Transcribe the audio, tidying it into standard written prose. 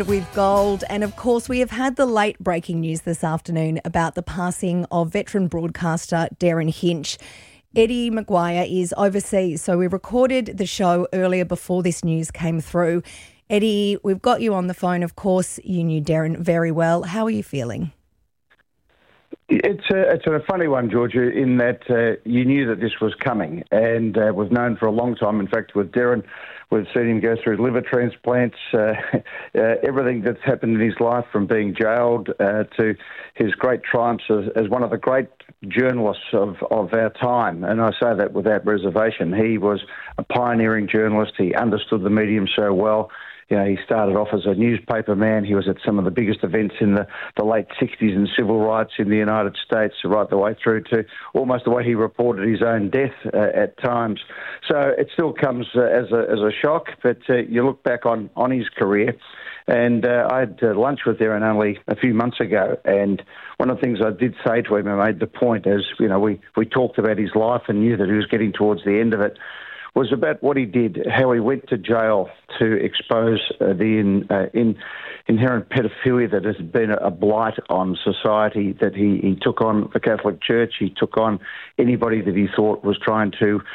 With gold. And of course, we have had the late breaking news this afternoon about the passing of veteran broadcaster Derryn Hinch. Eddie McGuire is overseas, so we recorded the show earlier before this news came through. Eddie, we've got you on the phone. Of course, you knew Derryn very well. How are you feeling? It's a funny one, Georgia, in that you knew that this was coming, and we've known for a long time. In fact, with Derryn, we've seen him go through liver transplants, everything that's happened in his life, from being jailed to his great triumphs as one of the great journalists of our time. And I say that without reservation. He was a pioneering journalist. He understood the medium so well. You know, he started off as a newspaper man. He was at some of the biggest events in the late 60s in civil rights in the United States, right the way through to almost the way he reported his own death at times. So it still comes as a shock, but you look back on his career. And I had lunch with Derryn only a few months ago, and one of the things I did say to him, I made the point, as you know, we talked about his life and knew that he was getting towards the end of it, was about what he did, how he went to jail to expose the inherent pedophilia that has been a blight on society, that he took on the Catholic Church, he took on anybody that he thought was trying to